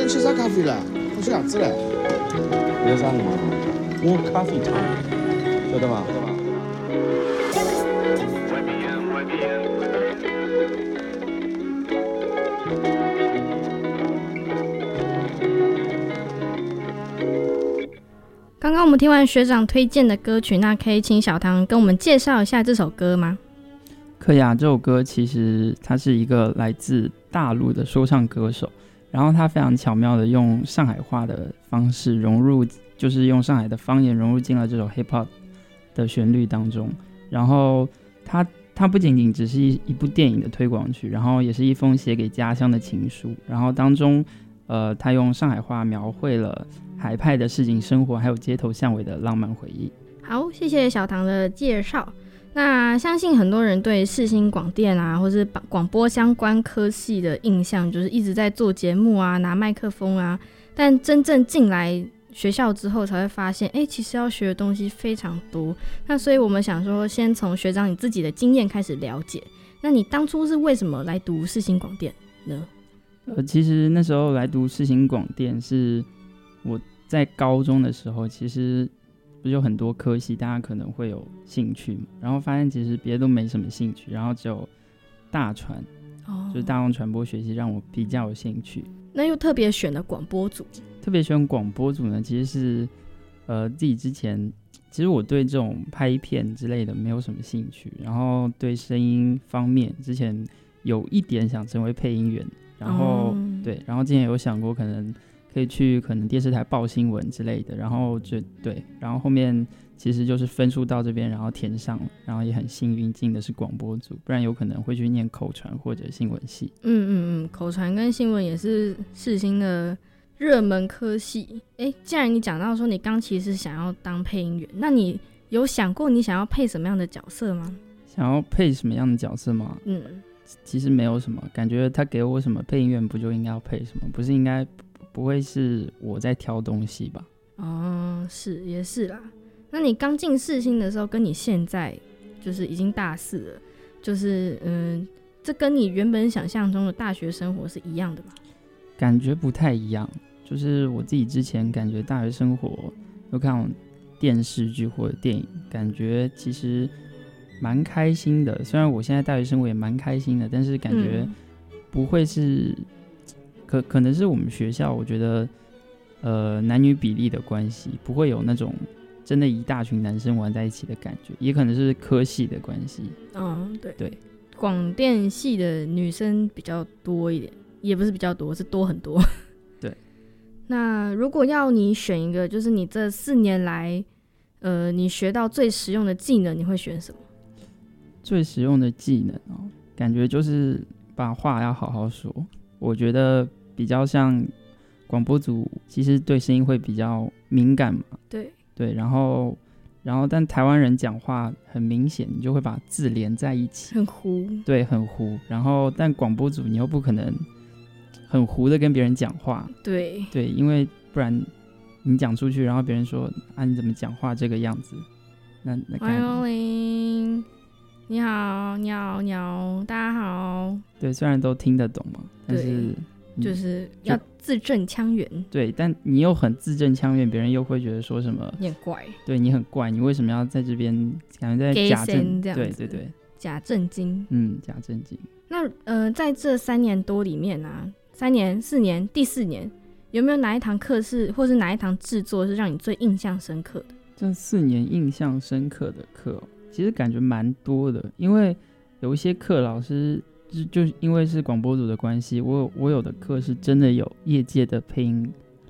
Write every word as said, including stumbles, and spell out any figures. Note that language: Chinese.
人去啥咖啡了？我去样子嘞？ 有啥嘛？我咖啡厂，晓得吧？ 刚刚我们听完学长推荐的歌曲，那可以请小唐跟我们介绍一下这首歌吗？ 可以啊，这首歌其实它是一个来自大陆的说唱歌手，然后他非常巧妙的用上海话的方式融入，就是用上海的方言融入进了这首 hip hop 的旋律当中。然后他它不仅仅只是 一, 一部电影的推广曲，然后也是一封写给家乡的情书。然后当中，呃，他用上海话描绘了海派的市井生活，还有街头巷尾的浪漫回忆。 好，谢谢小唐的介绍。那相信很多人对世新广电啊，或是广播相关科系的印象，就是一直在做节目啊，拿麦克风啊。但真正进来学校之后，才会发现，哎，其实要学的东西非常多。那所以我们想说，先从学长你自己的经验开始了解。那你当初是为什么来读世新广电呢？ 呃，其实那时候来读世新广电是我在高中的时候，其实不是有很多科系大家可能会有兴趣嘛，然后发现其实别的都没什么兴趣，然后只有大传、哦、就是大众传播学系让我比较有兴趣。 那又特别选了广播组。 特别选广播组呢，其实是呃自己之前其实我对这种拍片之类的没有什么兴趣，然后对声音方面之前有一点想成为配音员，然后、哦、对，然后之前有想过可能可以去可能电视台报新闻之类的，然后就对，然后后面其实就是分数到这边，然后填上了，然后也很幸运进的是广播组，不然有可能会去念口传或者新闻系。 嗯嗯嗯，口传跟新闻也是世新的热门科系。哎，既然你讲到说你刚其实想要当配音员，那你有想过你想要配什么样的角色吗？ 想要配什么样的角色吗？嗯，其实没有什么，感觉他给我什么配音员不就应该要配什么，不是应该不会是我在挑东西吧？ 哦，是也是啦。那你刚进世新的时候，跟你现在就是已经大四了，就是嗯，这跟你原本想象中的大学生活是一样的吗？ 感觉不太一样，就是我自己之前感觉大学生活有看电视剧或者电影，感觉其实蛮开心的。虽然我现在大学生活也蛮开心的，但是感觉不会是、嗯、可可能是我们学校我觉得呃男女比例的关系，不会有那种真的一大群男生玩在一起的感觉，也可能是科系的关系。 嗯，对对， 广电系的女生比较多一点，也不是比较多，是多很多。 对。 那如果要你选一个，就是你这四年来，呃，你学到最实用的技能，你会选什么？ 最实用的技能哦，感觉就是把话要好好说。我觉得比较像广播组，其实对声音会比较敏感嘛。 对对，然后然后但台湾人讲话很明显，你就会把字连在一起， 很糊。对， 很糊。然后但广播组你又不可能很糊的跟别人讲话。 对对，因为不然你讲出去，然后别人说啊你怎么讲话这个样子？那那欢迎林，你好，你好，你好，大家好。 对，虽然都听得懂嘛，但是就是要字正腔圆。 对，但你又很字正腔圆，别人又会觉得说什么你很怪， 对，你很怪，你为什么要在这边感觉在假正，对对对， 假正经， 嗯，假正经。 那呃，在这三年多里面啊，三年、四年、第四年，有没有哪一堂课是，或是哪一堂制作是让你最印象深刻的？ 这四年印象深刻的课、哦，其实感觉蛮多的，因为有一些课老师就就因为是广播组的关系，我有我有的课是真的有业界的配音